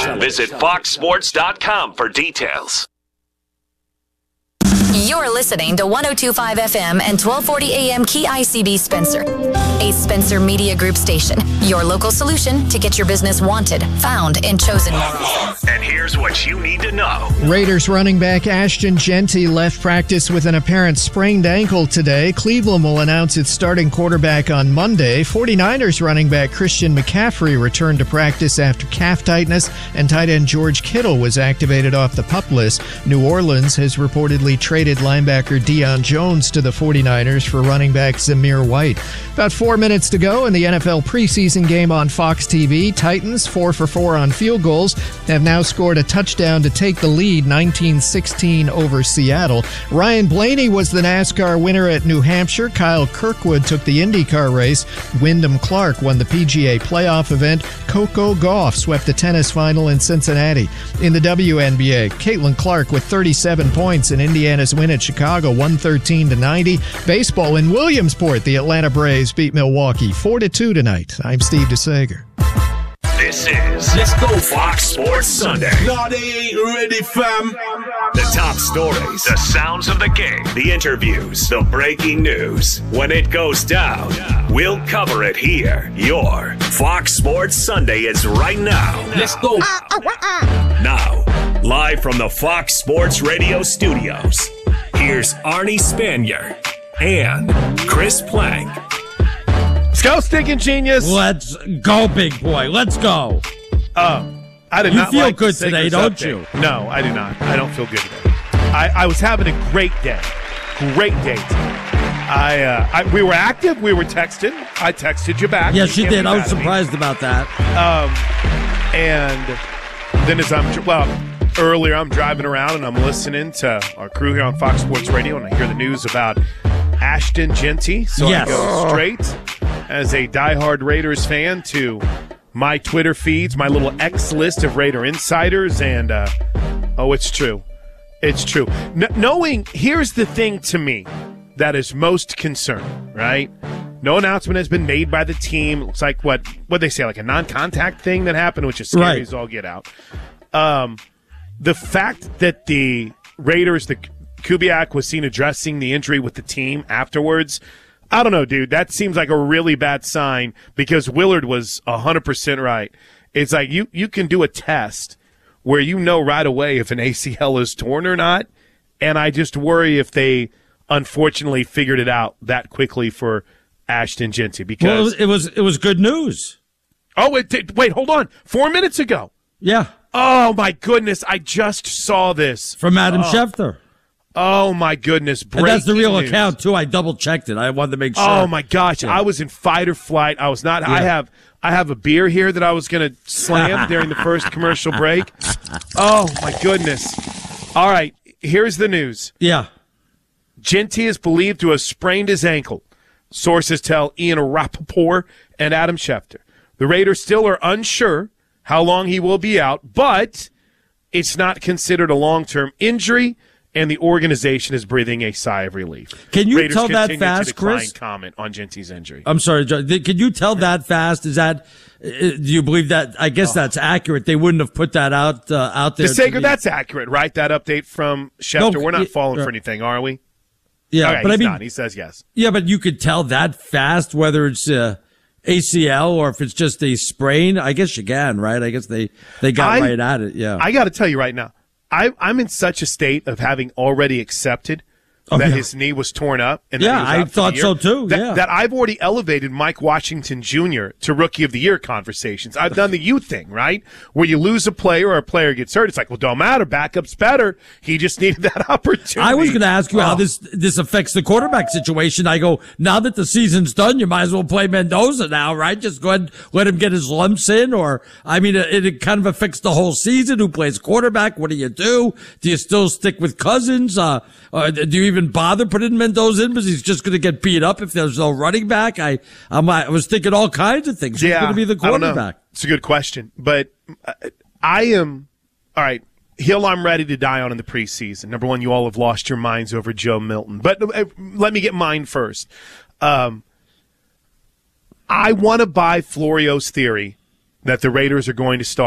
Visit foxsports.com for details. You're listening to 102.5 FM and 1240 AM KICB Spencer, a Spencer Media Group station. Your local solution to get your business wanted, found, and chosen more often. And here's what you need to know. Raiders running back Ashton Jeanty left practice with an apparent sprained ankle today. Cleveland will announce its starting quarterback on Monday. 49ers running back Christian McCaffrey returned to practice after calf tightness, and tight end George Kittle was activated off the PUP list. New Orleans has reportedly traded linebacker Deion Jones to the 49ers for running back Zamir White. About 4 minutes to go in the NFL preseason game on Fox TV. Titans, 4 for 4 on field goals, have now scored a touchdown to take the lead, 19-16 over Seattle. Ryan Blaney was the NASCAR winner at New Hampshire. Kyle Kirkwood took the IndyCar race. Wyndham Clark won the PGA playoff event. Coco Gauff swept the tennis final in Cincinnati. In the WNBA, Caitlin Clark with 37 points in Indiana's win at Chicago, 113-90. Baseball in Williamsport, the Atlanta Braves beat Milwaukee 4-2 tonight. I'm Steve DeSager. This is Let's Go Fox Sports Sunday. No, they ain't ready, fam. The top stories, the sounds of the game, the interviews, the breaking news. When it goes down, we'll cover it here. Your Fox Sports Sunday is right now. Let's go. Now, live from the Fox Sports Radio studios, here's Arnie Spanier and Chris Plank. Let's go, stinking genius. Let's go, big boy. Let's go. I did You not feel like good the today, Singers don't update. you? No, I do not. I don't feel good today. I was having a great day. Great day today. We were active. We were texting. I texted you back. Yes, you can't did. be I mad was at me. surprised about that. And then earlier I'm driving around and I'm listening to our crew here on Fox Sports Radio, and I hear the news about Ashton Jeanty. So Yes. I go straight as a diehard Raiders fan to my Twitter feeds, my little X list of Raider insiders, and it's true. It's true. Knowing, here's the thing to me that is most concerning, right? No announcement has been made by the team. Looks like what they say, like a non-contact thing that happened, which is scary Right. as all get out. The fact that the Raiders, the Kubiak was seen addressing the injury with the team afterwards, I don't know, dude. That seems like a really bad sign because Willard was 100% right. It's like you can do a test where you know right away if an ACL is torn or not, and I just worry if they unfortunately figured it out that quickly for Ashton Jeanty because Well, it was good news. it did. Wait, hold on. 4 minutes ago. Yeah, Oh my goodness! I just saw this from Adam Schefter. Oh my goodness! And that's the Breaking real news. account too. I double checked it. I wanted to make sure. Oh my gosh! Yeah. I was in fight or flight. I was not. Yeah. I have a beer here that I was going to slam during the first commercial break. Oh my goodness! All right, here's the news. Yeah. Jeanty is believed to have sprained his ankle. Sources tell Ian Rappaport and Adam Schefter. The Raiders still are unsure how long he will be out, but it's not considered a long-term injury, and the organization is breathing a sigh of relief. Can you Raiders tell that continue fast, to decline Chris? comment on Jeanty's injury. I'm sorry, John. Can you tell that fast? Is that? Do you believe that? I guess that's accurate. They wouldn't have put that out there. DeSager, that's accurate, right? That update from Schefter. No, We're not yeah, falling for anything, are we? Yeah, Okay, but I he's mean, not. He says yes. yeah, but you could tell that fast whether it's ACL or if it's just a sprain. I guess you can, right? I guess they got right at it. Yeah, I got to tell you right now, I'm in such a state of having already accepted that his knee was torn up. And that he was I out for thought the year, so too. That I've already elevated Mike Washington Jr. to Rookie of the Year conversations. I've done the you thing, right? Where you lose a player or a player gets hurt. It's like, well, don't matter. Backup's better. He just needed that opportunity. I was going to ask you how this affects the quarterback situation. I go, now that the season's done, you might as well play Mendoza now, right? Just go ahead, let him get his lumps in. Or, I mean, it kind of affects the whole season. Who plays quarterback? What do you do? Do you still stick with Cousins? Do you even bother putting Mendoza in because he's just going to get beat up if there's no running back? I was thinking all kinds of things. Who's going to be the I don't know. quarterback? It's a good question, but I am all right. Hill, I'm ready to die on in the preseason. Number one, you all have lost your minds over Joe Milton, but let me get mine first. I want to buy Florio's theory that the Raiders are going to start